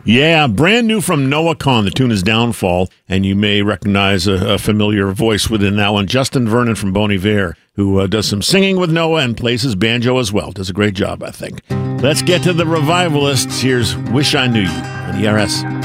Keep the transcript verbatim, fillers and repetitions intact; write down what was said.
Yeah, brand new from Noah Kahan. The tune is Downfall, and you may recognize a, a familiar voice within that one. Justin Vernon from Bon Iver, who uh, does some singing with Noah and plays his banjo as well. Does a great job, I think. Let's get to the revivalists. Here's Wish I Knew You on E R S.